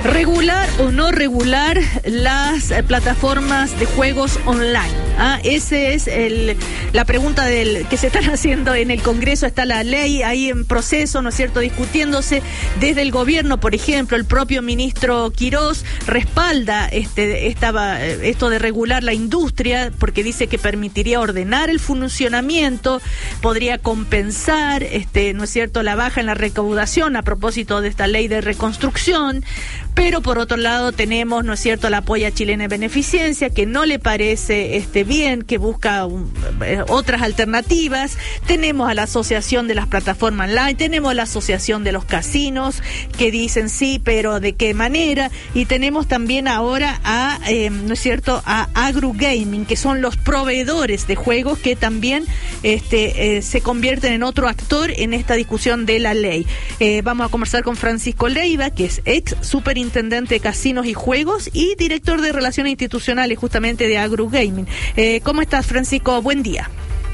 ¿Regular o no regular las plataformas de juegos online? Esa es la pregunta que se están haciendo en el Congreso. Está la ley ahí en proceso, ¿no es cierto?, discutiéndose desde el gobierno. Por ejemplo, el propio ministro Quirós respalda esto de regular la industria, porque dice que permitiría ordenar el funcionamiento, podría compensar, ¿no es cierto?, la baja en la recaudación a propósito de esta ley de reconstrucción. Pero por otro lado tenemos, ¿no es cierto?, la Polla Chilena de Beneficencia, que no le parece bien, que busca otras alternativas. Tenemos a la Asociación de las Plataformas Online, tenemos a la Asociación de los Casinos, que dicen sí, pero ¿de qué manera? Y tenemos también ahora ¿no es cierto?, a AgruGaming, que son los proveedores de juegos, que también se convierten en otro actor en esta discusión de la ley. Vamos a conversar con Francisco Leiva, que es ex superintendente de Casinos y Juegos y director de Relaciones Institucionales justamente de AgruGaming. ¿Cómo estás, Francisco? Buen día.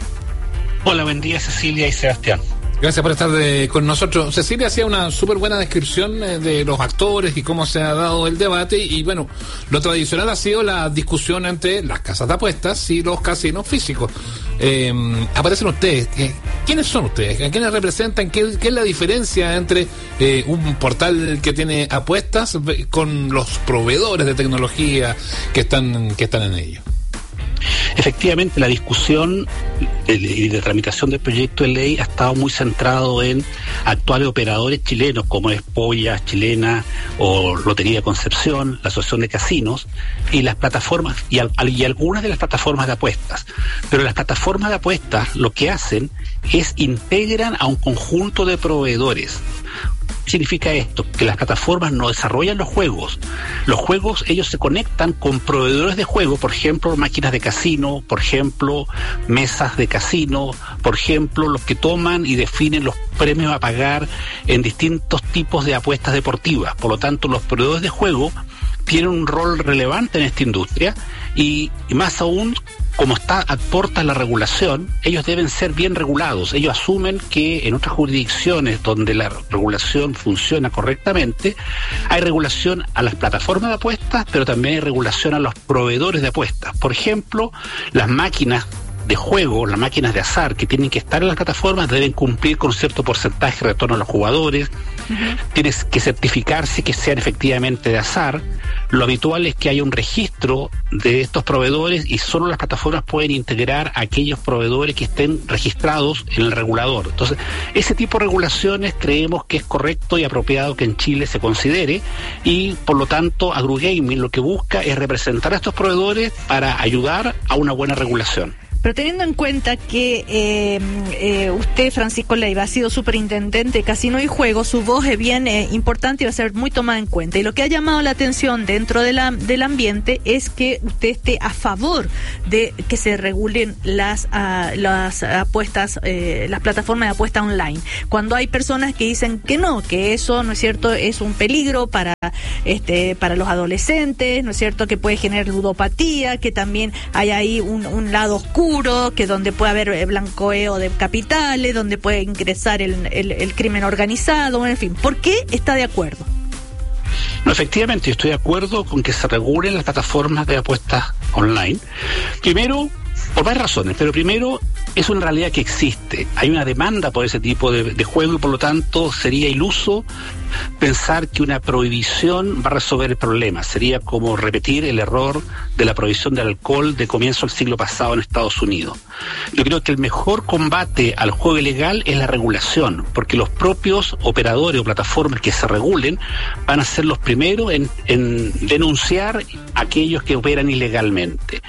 Hola, buen día, Cecilia y Sebastián. Gracias por estar con nosotros. Cecilia hacía una súper buena descripción de los actores y cómo se ha dado el debate, y bueno, lo tradicional ha sido la discusión entre las casas de apuestas y los casinos físicos. Aparecen ustedes. ¿Quiénes son ustedes? ¿A quiénes representan? ¿Qué es la diferencia entre un portal que tiene apuestas con los proveedores de tecnología que están en ello? Efectivamente, la discusión y de tramitación del proyecto de ley ha estado muy centrado en actuales operadores chilenos, como es Polla Chilena o Lotería Concepción, la Asociación de Casinos, y las plataformas, y algunas de las plataformas de apuestas. Pero las plataformas de apuestas lo que hacen es integran a un conjunto de proveedores. ¿Qué significa esto? Que las plataformas no desarrollan los juegos. Los juegos, ellos se conectan con proveedores de juegos, por ejemplo, máquinas de casino, por ejemplo, mesas de casino, por ejemplo, los que toman y definen los premios a pagar en distintos tipos de apuestas deportivas. Por lo tanto, los proveedores de juego tienen un rol relevante en esta industria y más aún, como aporta la regulación, ellos deben ser bien regulados. Ellos asumen que en otras jurisdicciones donde la regulación funciona correctamente, hay regulación a las plataformas de apuestas, pero también hay regulación a los proveedores de apuestas. Por ejemplo, las máquinas de juego, las máquinas de azar que tienen que estar en las plataformas deben cumplir con cierto porcentaje de retorno a los jugadores. Tienes que certificarse que sean efectivamente de azar. Lo habitual es que haya un registro de estos proveedores y solo las plataformas pueden integrar a aquellos proveedores que estén registrados en el regulador. Entonces, ese tipo de regulaciones creemos que es correcto y apropiado que en Chile se considere, y por lo tanto AgruGaming lo que busca es representar a estos proveedores para ayudar a una buena regulación. Pero teniendo en cuenta que usted, Francisco Leiva, ha sido superintendente de Casino y Juegos, su voz es bien importante y va a ser muy tomada en cuenta. Y lo que ha llamado la atención dentro del ambiente es que usted esté a favor de que se regulen las apuestas, las plataformas de apuesta online. Cuando hay personas que dicen que no, que eso, ¿no es cierto?, es un peligro para los adolescentes, ¿no es cierto?, que puede generar ludopatía, que también hay ahí un lado oscuro, que donde puede haber blanqueo de capitales, donde puede ingresar el crimen organizado, en fin. ¿Por qué está de acuerdo? No, efectivamente, yo estoy de acuerdo con que se regulen las plataformas de apuestas online. Primero, por varias razones, pero primero, es una realidad que existe. Hay una demanda por ese tipo de juego y por lo tanto sería iluso pensar que una prohibición va a resolver el problema. Sería como repetir el error de la prohibición del alcohol de comienzo del siglo pasado en Estados Unidos. Yo creo que el mejor combate al juego ilegal es la regulación, porque los propios operadores o plataformas que se regulen van a ser los primeros en denunciar a aquellos que operan ilegalmente.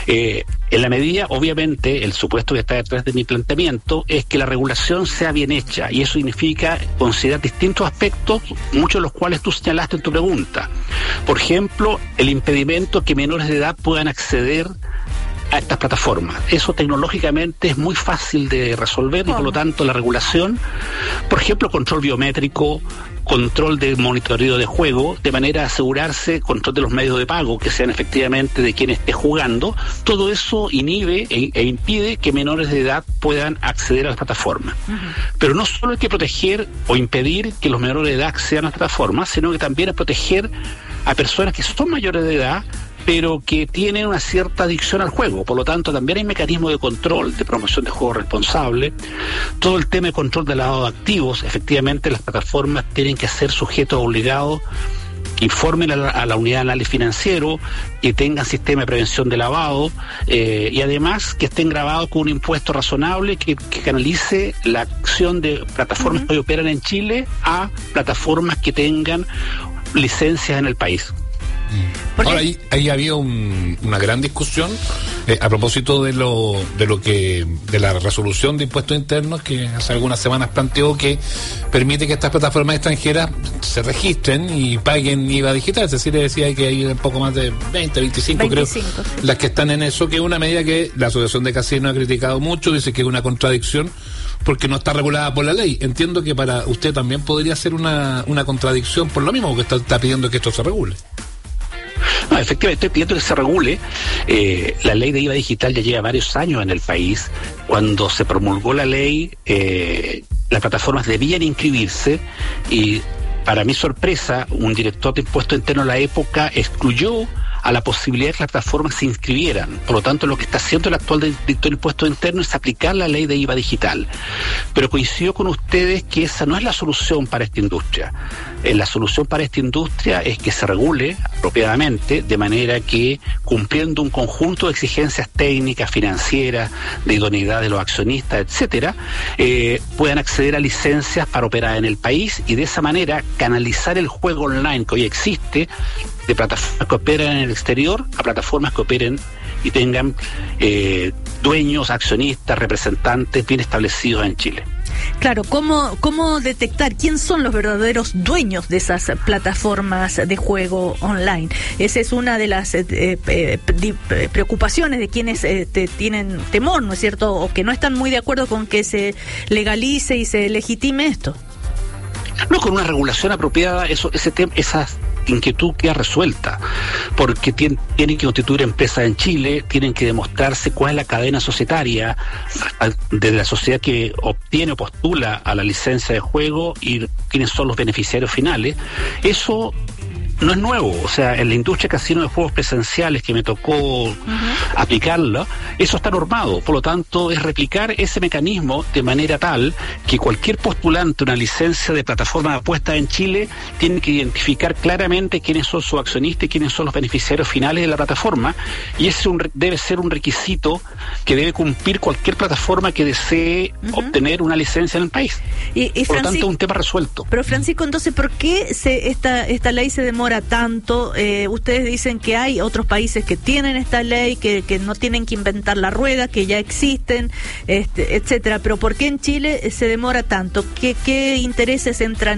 En la medida, obviamente, el supuesto que está detrás de mi planteamiento es que la regulación sea bien hecha, y eso significa considerar distintos aspectos, muchos de los cuales tú señalaste en tu pregunta. Por ejemplo, el impedimento que menores de edad puedan acceder a estas plataformas. Eso tecnológicamente es muy fácil de resolver y por lo tanto la regulación, por ejemplo, control biométrico, control de monitoreo de juego, de manera a asegurarse control de los medios de pago, que sean efectivamente de quien esté jugando. Todo eso inhibe e impide que menores de edad puedan acceder a las plataformas. Pero no solo hay que proteger o impedir que los menores de edad accedan a las plataformas, sino que también hay que proteger a personas que son mayores de edad, pero que tienen una cierta adicción al juego. Por lo tanto, también hay mecanismos de control, de promoción de juego responsable. Todo el tema de control de lavado de activos. Efectivamente, las plataformas tienen que ser sujetos obligados que informen a la unidad de análisis financiero, que tengan sistema de prevención de lavado, y además que estén grabados con un impuesto razonable que canalice la acción de plataformas que hoy operan en Chile a plataformas que tengan licencias en el país. Ahora, ahí había una gran discusión a propósito de la resolución de impuestos internos que hace algunas semanas planteó que permite que estas plataformas extranjeras se registren y paguen IVA digital. Cecilia decía que hay un poco más de 25 creo, sí, las que están en eso, que es una medida que la Asociación de Casinos ha criticado mucho, dice que es una contradicción porque no está regulada por la ley. Entiendo que para usted también podría ser una contradicción por lo mismo, porque está pidiendo que esto se regule. No, efectivamente, estoy pidiendo que se regule. La ley de IVA digital ya lleva varios años en el país. Cuando se promulgó la ley, las plataformas debían inscribirse y, para mi sorpresa, un director de impuestos internos en la época excluyó a la posibilidad de que las plataformas se inscribieran. Por lo tanto, lo que está haciendo el actual director de impuestos internos es aplicar la ley de IVA digital. Pero coincido con ustedes que esa no es la solución para esta industria. La solución para esta industria es que se regule apropiadamente, de manera que, cumpliendo un conjunto de exigencias técnicas, financieras, de idoneidad de los accionistas, etcétera, puedan acceder a licencias para operar en el país y de esa manera canalizar el juego online que hoy existe, de plataformas que operan en el exterior a plataformas que operen y tengan dueños, accionistas, representantes bien establecidos en Chile. Claro, ¿cómo detectar quién son los verdaderos dueños de esas plataformas de juego online? Esa es una de las preocupaciones de quienes tienen temor, ¿no es cierto? O que no están muy de acuerdo con que se legalice y se legitime esto. No, con una regulación apropiada, esa inquietud queda resuelta, porque tienen que constituir empresas en Chile, tienen que demostrarse cuál es la cadena societaria de la sociedad que obtiene o postula a la licencia de juego y quiénes son los beneficiarios finales. Eso no es nuevo, o sea, en la industria casino de juegos presenciales que me tocó aplicarla, eso está normado. Por lo tanto, es replicar ese mecanismo de manera tal que cualquier postulante a una licencia de plataforma de apuestas en Chile tiene que identificar claramente quiénes son sus accionistas y quiénes son los beneficiarios finales de la plataforma, y ese debe ser un requisito que debe cumplir cualquier plataforma que desee obtener una licencia en el país. Por lo tanto, es un tema resuelto. Pero, Francisco, entonces, ¿por qué esta ley se demora tanto? Ustedes dicen que hay otros países que tienen esta ley, que no tienen que inventar la rueda, que ya existen, etcétera, pero ¿por qué en Chile se demora tanto? ¿Qué intereses entran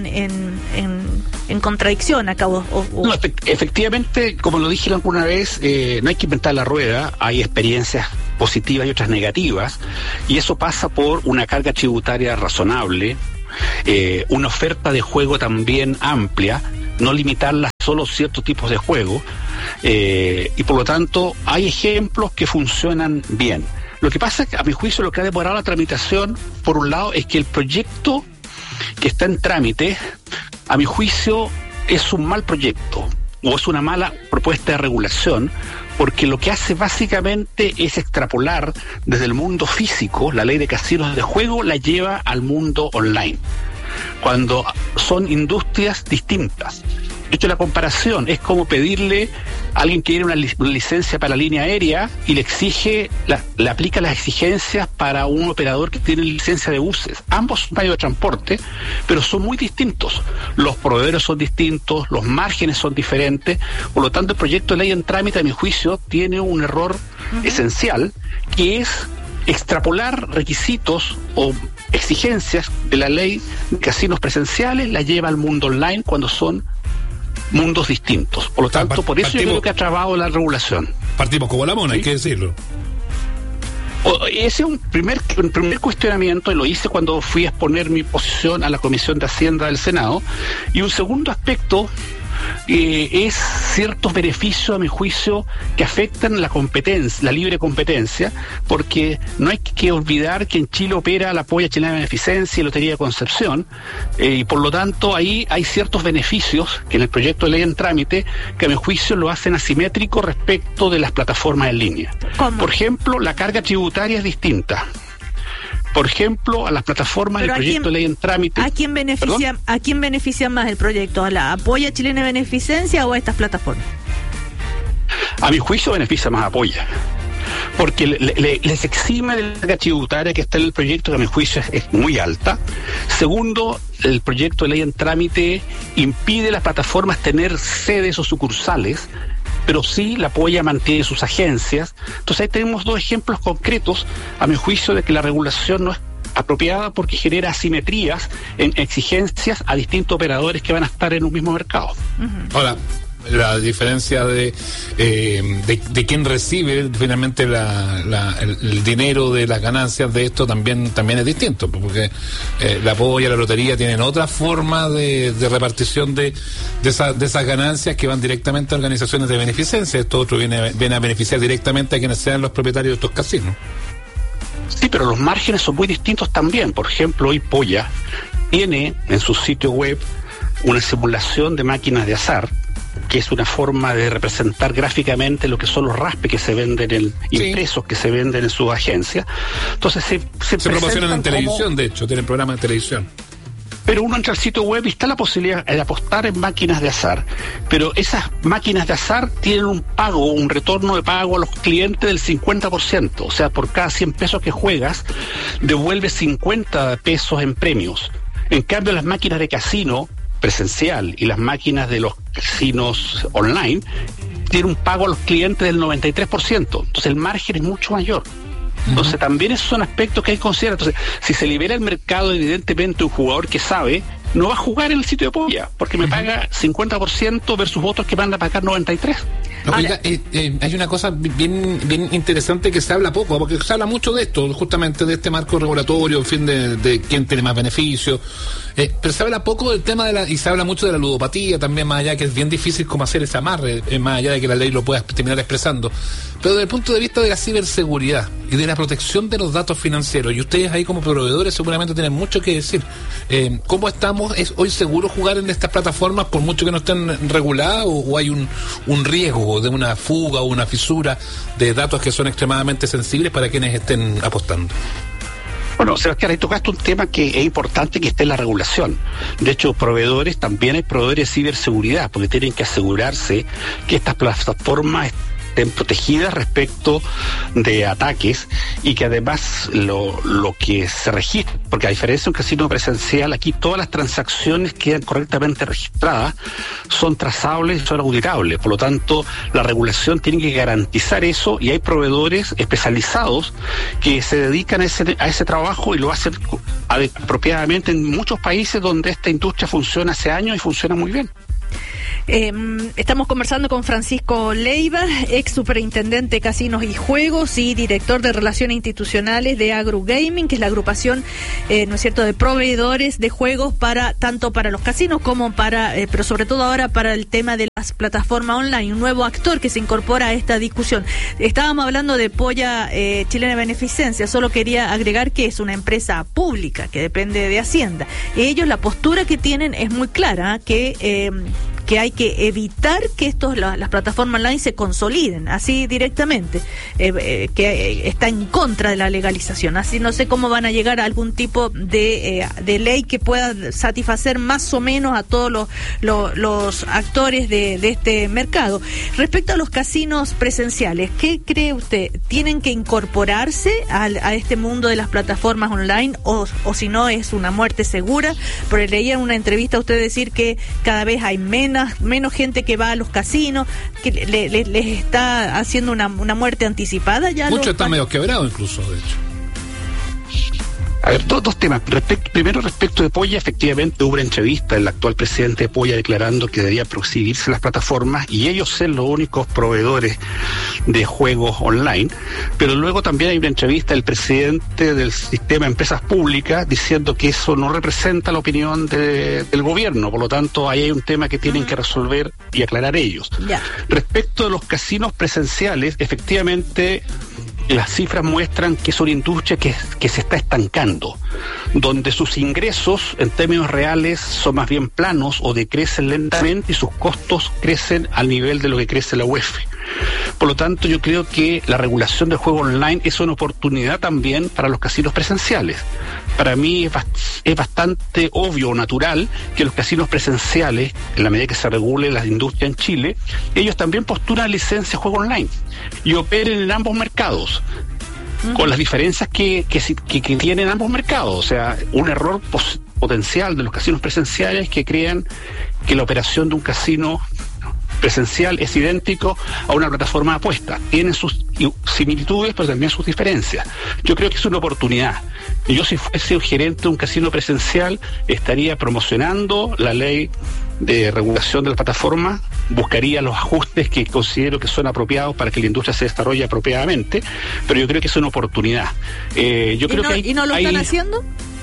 en contradicción acá? No, efectivamente, como lo dije alguna vez, no hay que inventar la rueda, hay experiencias positivas y otras negativas, y eso pasa por una carga tributaria razonable, una oferta de juego también amplia, no limitarla solo a ciertos tipos de juego, y por lo tanto hay ejemplos que funcionan bien. Lo que pasa es que, a mi juicio, lo que ha demorado la tramitación, por un lado, es que el proyecto que está en trámite, a mi juicio, es un mal proyecto o es una mala propuesta de regulación, porque lo que hace básicamente es extrapolar desde el mundo físico la ley de casinos de juego, la lleva al mundo online, cuando son industrias distintas. De hecho, la comparación es como pedirle a alguien que tiene una licencia para la línea aérea y le aplica las exigencias para un operador que tiene licencia de buses. Ambos son medios de transporte, pero son muy distintos. Los proveedores son distintos, los márgenes son diferentes. Por lo tanto, el proyecto de ley en trámite, a mi juicio, tiene un error esencial, que es extrapolar requisitos o exigencias de la ley de casinos presenciales, la lleva al mundo online cuando son mundos distintos. Por lo tanto, por eso yo creo que ha trabado la regulación. Partimos como la mona, ¿sí? Hay que decirlo. Ese es un primer cuestionamiento, y lo hice cuando fui a exponer mi posición a la Comisión de Hacienda del Senado. Y un segundo aspecto es ciertos beneficios, a mi juicio, que afectan la competencia, la libre competencia, porque no hay que olvidar que en Chile opera la Polla Chilena de Beneficencia y Lotería de Concepción, y por lo tanto ahí hay ciertos beneficios que en el proyecto de ley en trámite que a mi juicio lo hacen asimétrico respecto de las plataformas en línea. ¿Cómo? Por ejemplo, la carga tributaria es distinta. Por ejemplo, a las plataformas del proyecto de ley en trámite. ¿A quién beneficia más el proyecto? ¿A la Polla Chilena de Beneficencia o a estas plataformas? A mi juicio beneficia más a Polla, porque les exime de la carga tributaria que está en el proyecto, que a mi juicio es muy alta. Segundo, el proyecto de ley en trámite impide a las plataformas tener sedes o sucursales, pero sí la Polla mantiene sus agencias. Entonces ahí tenemos dos ejemplos concretos, a mi juicio, de que la regulación no es apropiada porque genera asimetrías en exigencias a distintos operadores que van a estar en un mismo mercado. Uh-huh. Ahora, la diferencia de quién recibe finalmente el dinero de las ganancias de esto también es distinto, porque la Polla y la lotería tienen otra forma de repartición de esas ganancias que van directamente a organizaciones de beneficencia. Esto otro viene a beneficiar directamente a quienes sean los propietarios de estos casinos. Sí, pero los márgenes son muy distintos también. Por ejemplo, hoy Polla tiene en su sitio web una simulación de máquinas de azar, que es una forma de representar gráficamente lo que son los raspes que se venden impresos que se venden en sus agencias. Entonces se promocionan en televisión, de hecho, tienen programas de televisión. Pero uno entra al sitio web y está la posibilidad de apostar en máquinas de azar, pero esas máquinas de azar tienen un retorno de pago a los clientes del 50%, o sea, por cada 100 pesos que juegas, devuelves 50 pesos en premios. En cambio, las máquinas de casino presencial y las máquinas de los casinos online tienen un pago a los clientes del 93%, entonces el margen es mucho mayor. Entonces también esos son aspectos que hay que considerar. Entonces, si se libera el mercado, evidentemente un jugador que sabe no va a jugar en el sitio de Polla, porque me paga 50% versus otros que van a pagar 93%. Oiga, hay una cosa bien interesante que se habla poco, porque se habla mucho de esto, justamente de este marco regulatorio, en fin, de quién tiene más beneficios, pero se habla poco del tema y se habla mucho de la ludopatía también, más allá que es bien difícil como hacer ese amarre, más allá de que la ley lo pueda terminar expresando, pero desde el punto de vista de la ciberseguridad y de la protección de los datos financieros, y ustedes ahí como proveedores seguramente tienen mucho que decir. ¿Cómo estamos? ¿Es hoy seguro jugar en estas plataformas por mucho que no estén reguladas, o hay un riesgo de una fuga o una fisura de datos que son extremadamente sensibles para quienes estén apostando? Bueno, Sebastián, ahí tocaste un tema que es importante que esté en la regulación. De hecho, también hay proveedores de ciberseguridad, porque tienen que asegurarse que estas plataformas estén protegidas respecto de ataques, y que además lo que se registra, porque a diferencia de un casino presencial, aquí todas las transacciones quedan correctamente registradas, son trazables y son auditables. Por lo tanto, la regulación tiene que garantizar eso, y hay proveedores especializados que se dedican a ese trabajo y lo hacen apropiadamente en muchos países donde esta industria funciona hace años y funciona muy bien. Estamos conversando con Francisco Leiva, ex superintendente de Casinos y Juegos y director de Relaciones Institucionales de AgruGaming, que es la agrupación, ¿no es cierto?, de proveedores de juegos tanto para los casinos como pero sobre todo ahora para el tema de las plataformas online, un nuevo actor que se incorpora a esta discusión. Estábamos hablando de Polla Chilena de Beneficencia, solo quería agregar que es una empresa pública que depende de Hacienda. Ellos, la postura que tienen es muy clara, que hay que evitar que las plataformas online se consoliden así directamente, que está en contra de la legalización. Así no sé cómo van a llegar a algún tipo de ley que pueda satisfacer más o menos a todos los actores de este mercado. Respecto a los casinos presenciales, ¿qué cree usted? ¿Tienen que incorporarse a este mundo de las plataformas online o si no es una muerte segura? Porque leía en una entrevista a usted decir que cada vez hay menos gente que va a los casinos, que les está haciendo una muerte anticipada ya. Muchos están medio quebrados incluso, de hecho. A ver, dos temas. Primero, respecto de Polla, efectivamente hubo una entrevista del actual presidente de Polla declarando que deberían prohibirse las plataformas y ellos ser los únicos proveedores de juegos online. Pero luego también hay una entrevista del presidente del sistema de empresas públicas diciendo que eso no representa la opinión del gobierno. Por lo tanto, ahí hay un tema que tienen que resolver y aclarar ellos. Respecto de los casinos presenciales, efectivamente las cifras muestran que es una industria que se está estancando, donde sus ingresos en términos reales son más bien planos o decrecen lentamente y sus costos crecen al nivel de lo que crece la UEF. Por lo tanto, yo creo que la regulación del juego online es una oportunidad también para los casinos presenciales. Para mí es bastante obvio o natural que los casinos presenciales, en la medida que se regule la industria en Chile, ellos también postulan licencia de juego online y operen en ambos mercados, con las diferencias que tienen ambos mercados. O sea, un error potencial de los casinos presenciales es que crean que la operación de un casino presencial es idéntico a una plataforma de apuestas. Tienen sus similitudes, pero también sus diferencias. Yo creo que es una oportunidad. Yo, si fuese un gerente de un casino presencial, estaría promocionando la ley de regulación de la plataforma, buscaría los ajustes que considero que son apropiados para que la industria se desarrolle apropiadamente, pero yo creo que es una oportunidad. ¿Y no lo están haciendo?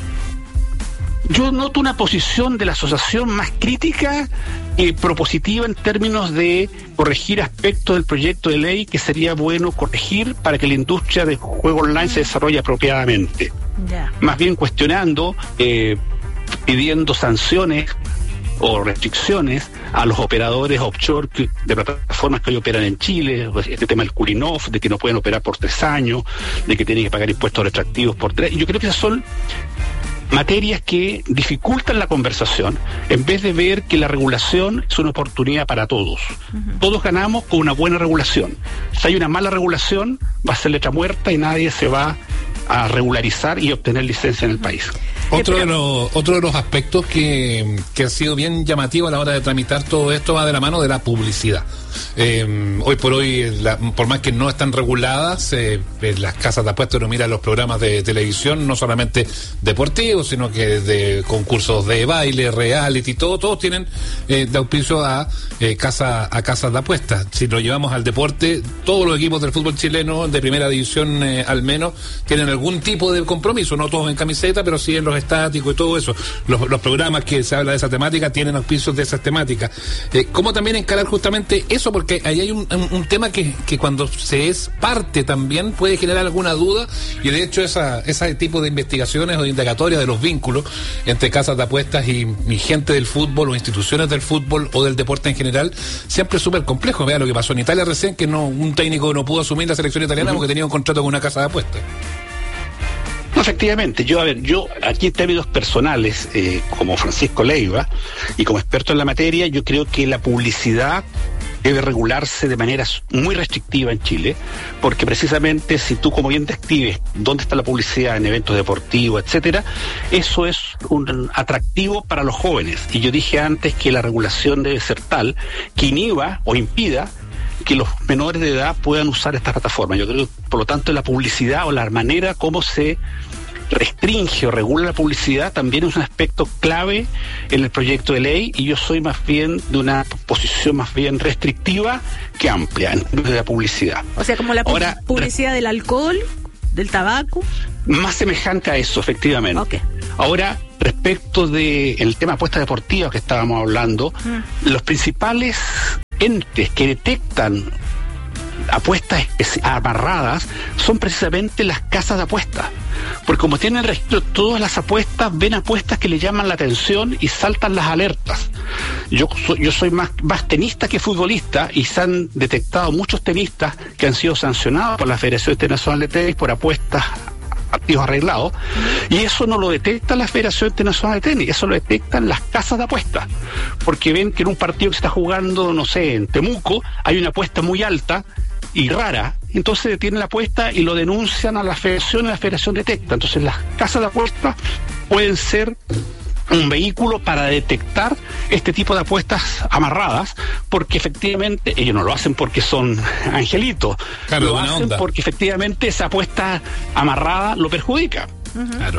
Yo noto una posición de la asociación más crítica y propositiva en términos de corregir aspectos del proyecto de ley que sería bueno corregir para que la industria del juego online se desarrolle apropiadamente. Más bien cuestionando, pidiendo sanciones o restricciones a los operadores offshore de plataformas que hoy operan en Chile, este tema del cooling off, de que no pueden operar por 3 años, de que tienen que pagar impuestos retroactivos por 3. Yo creo que esas son materias que dificultan la conversación, en vez de ver que la regulación es una oportunidad para todos. Todos ganamos con una buena regulación. Si hay una mala regulación, va a ser letra muerta y nadie se va a regularizar y obtener licencia en el país. Otro de los aspectos que ha sido bien llamativo a la hora de tramitar todo esto va de la mano de la publicidad. Hoy por hoy, por más que no están reguladas, las casas de apuestas, uno mira los programas de televisión, no solamente deportivos, sino que de concursos de baile, reality, todos tienen de auspicio a casas de apuestas. Si lo llevamos al deporte, todos los equipos del fútbol chileno de primera división al menos tienen algún tipo de compromiso, no todos en camiseta, pero sí en los estáticos y todo eso. Los programas que se habla de esa temática tienen auspicios de esas temáticas. ¿Cómo también encarar justamente eso? Porque ahí hay un tema que cuando se es parte también puede generar alguna duda, y de hecho ese tipo de investigaciones o de indagatorias de los vínculos entre casas de apuestas y gente del fútbol o instituciones del fútbol o del deporte en general siempre es súper complejo. Vea lo que pasó en Italia recién, que un técnico no pudo asumir la selección italiana porque tenía un contrato con una casa de apuestas. No, efectivamente, yo aquí en términos personales, como Francisco Leiva y como experto en la materia, yo creo que la publicidad debe regularse de manera muy restrictiva en Chile, porque precisamente si tú, como bien describes, dónde está la publicidad en eventos deportivos, etcétera, eso es un atractivo para los jóvenes. Y yo dije antes que la regulación debe ser tal que inhiba o impida que los menores de edad puedan usar estas plataformas. Yo creo que, por lo tanto, la publicidad o la manera como se restringe o regula la publicidad también es un aspecto clave en el proyecto de ley, y yo soy más bien de una posición más bien restrictiva que amplia en términos de la publicidad. O sea, como la publicidad del alcohol, del tabaco. Más semejante a eso, efectivamente. Okay. Ahora, respecto del tema de apuestas deportivas que estábamos hablando, los principales entes que detectan apuestas amarradas son precisamente las casas de apuestas, porque como tienen registro todas las apuestas, ven apuestas que le llaman la atención y saltan las alertas. Yo soy más tenista que futbolista, y se han detectado muchos tenistas que han sido sancionados por la Federación Internacional de Tenis por apuestas activos arreglados, y eso no lo detecta la Federación Internacional de Tenis, eso lo detectan las casas de apuestas, porque ven que en un partido que se está jugando, no sé, en Temuco, hay una apuesta muy alta y rara, entonces detienen la apuesta y lo denuncian a la Federación, y la Federación detecta. Entonces las casas de apuestas pueden ser un vehículo para detectar este tipo de apuestas amarradas, porque efectivamente ellos no lo hacen porque son angelitos, claro, lo hacen porque efectivamente esa apuesta amarrada lo perjudica. Claro.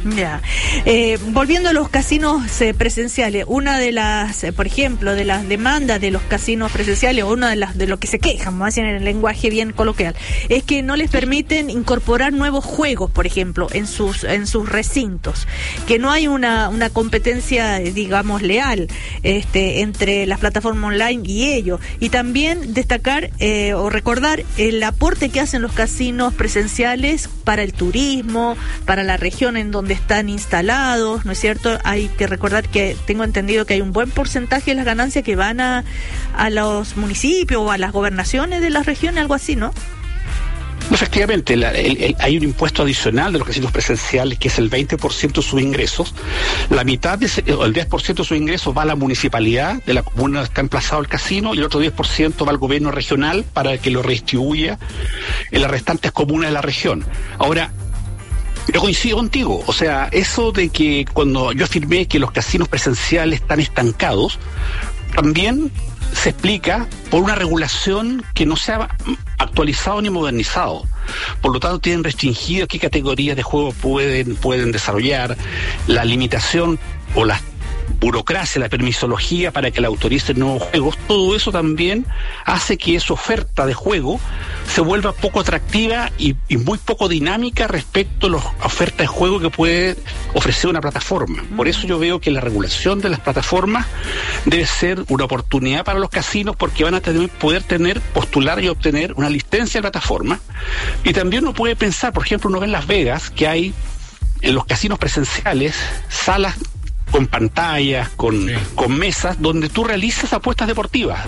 Ya. Volviendo a los casinos presenciales, una de las, por ejemplo, de las demandas de los casinos presenciales, o una de lo que se quejan, vamos a decir en el lenguaje bien coloquial, es que no les permiten incorporar nuevos juegos, por ejemplo, en sus recintos, que no hay una competencia, digamos, leal entre las plataformas online y ellos. Y también destacar o recordar el aporte que hacen los casinos presenciales para el turismo, para la región en donde están instalados, ¿no es cierto? Hay que recordar que tengo entendido que hay un buen porcentaje de las ganancias que van a los municipios o a las gobernaciones de las regiones, algo así, ¿no? Efectivamente, hay un impuesto adicional de los casinos presenciales que es el 20% de sus ingresos. La mitad, o el 10% de sus ingresos va a la municipalidad de la comuna donde está emplazado el casino y el otro 10% va al gobierno regional para que lo redistribuya en las restantes comunas de la región. Ahora, yo coincido contigo, o sea, eso de que cuando yo afirmé que los casinos presenciales están estancados, también se explica por una regulación que no se ha actualizado ni modernizado. Por lo tanto, tienen restringido qué categorías de juego pueden desarrollar, la limitación o la burocracia, la permisología para que le autoricen nuevos juegos. Todo eso también hace que esa oferta de juego se vuelva poco atractiva y muy poco dinámica respecto a las ofertas de juego que puede ofrecer una plataforma. Por eso yo veo que la regulación de las plataformas debe ser una oportunidad para los casinos, porque van a poder postular y obtener una licencia de plataforma. Y también uno puede pensar, por ejemplo, uno ve en Las Vegas que hay en los casinos presenciales salas con pantallas, con mesas, donde tú realizas apuestas deportivas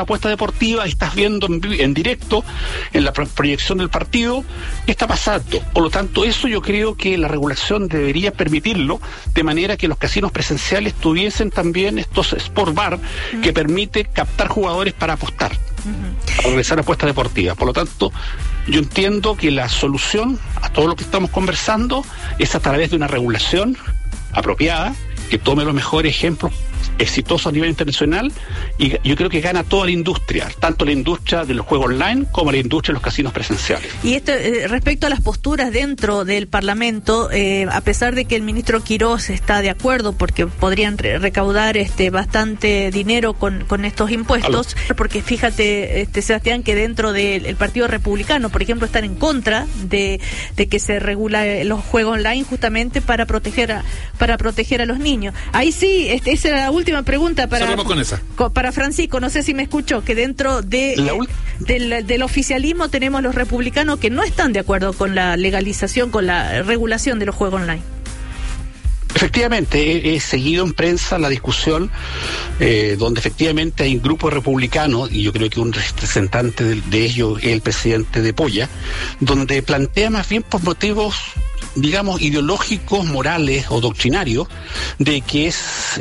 y estás viendo en directo, en la proyección del partido, qué está pasando. Por lo tanto, eso yo creo que la regulación debería permitirlo, de manera que los casinos presenciales tuviesen también estos sport bar que permite captar jugadores para apostar, para realizar apuestas deportivas. Por lo tanto, yo entiendo que la solución a todo lo que estamos conversando es a través de una regulación apropiada, que tome los mejores ejemplos exitosos a nivel internacional, y yo creo que gana toda la industria, tanto la industria de los juegos online como la industria de los casinos presenciales. Y esto respecto a las posturas dentro del Parlamento, a pesar de que el ministro Quirós está de acuerdo porque podrían recaudar bastante dinero con estos impuestos, porque fíjate, Sebastián, que dentro del Partido Republicano, por ejemplo, están en contra de que se regula los juegos online justamente para proteger a los niños. Ahí sí, esa era la última pregunta para Francisco, no sé si me escuchó, que dentro del oficialismo tenemos los republicanos que no están de acuerdo con la legalización, con la regulación de los juegos online. Efectivamente, he seguido en prensa la discusión donde efectivamente hay un grupo de republicanos, y yo creo que un representante de ellos es el presidente de Polla, donde plantea más bien por motivos, digamos, ideológicos, morales o doctrinarios, de que es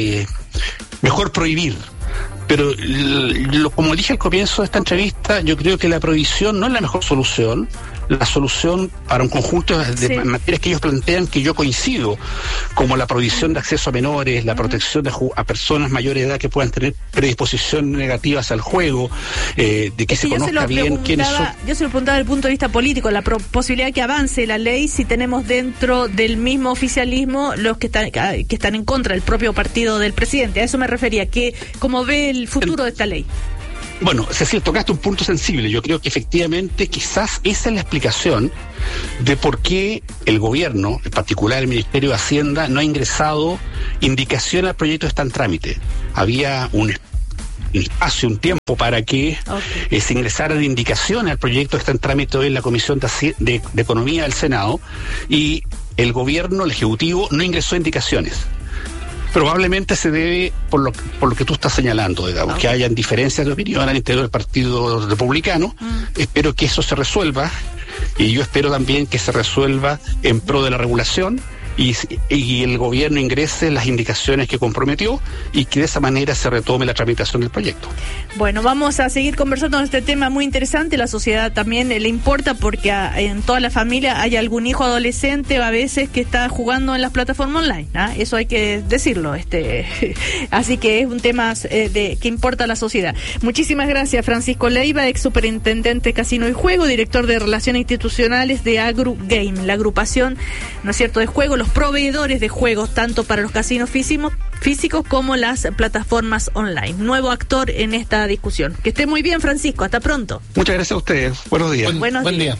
mejor prohibir. Pero como dije al comienzo de esta entrevista, yo creo que la prohibición no es la mejor solución. La solución para un conjunto de materias que ellos plantean, que yo coincido, como la prohibición de acceso a menores, la protección a personas mayores de edad que puedan tener predisposiciones negativas al juego, de que se conozca bien quiénes son. Yo se lo preguntaba desde el punto de vista político, la posibilidad de que avance la ley si tenemos dentro del mismo oficialismo los que están en contra del propio partido del presidente. A eso me refería, que cómo ve el futuro de esta ley. Bueno, Cecilia, tocaste un punto sensible. Yo creo que efectivamente quizás esa es la explicación de por qué el gobierno, en particular el Ministerio de Hacienda, no ha ingresado indicación al proyecto que está en trámite. Había un espacio, un tiempo para que se ingresaran indicaciones al proyecto que está en trámite hoy en la Comisión de Economía del Senado, y el gobierno, el Ejecutivo, no ingresó indicaciones. Probablemente se debe por lo que tú estás señalando, digamos, que hayan diferencias de opinión al interior del Partido Republicano. Espero que eso se resuelva, y yo espero también que se resuelva en pro de la regulación, y el gobierno ingrese las indicaciones que comprometió, y que de esa manera se retome la tramitación del proyecto. Bueno, vamos a seguir conversando en este tema muy interesante. La sociedad también le importa, porque en toda la familia hay algún hijo adolescente a veces que está jugando en las plataformas online, ¿ah? Eso hay que decirlo. Así que es un tema que importa a la sociedad. Muchísimas gracias, Francisco Leiva, ex superintendente Casino y Juego, director de Relaciones Institucionales de Agru Game, la agrupación, ¿no es cierto?, de juego, los proveedores de juegos, tanto para los casinos físicos como las plataformas online. Nuevo actor en esta discusión. Que esté muy bien, Francisco. Hasta pronto. Muchas gracias a ustedes. Buenos días. Buen día.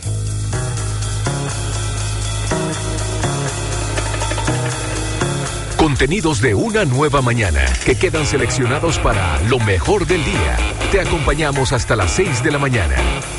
Contenidos de una nueva mañana que quedan seleccionados para lo mejor del día. Te acompañamos hasta las 6 de la mañana.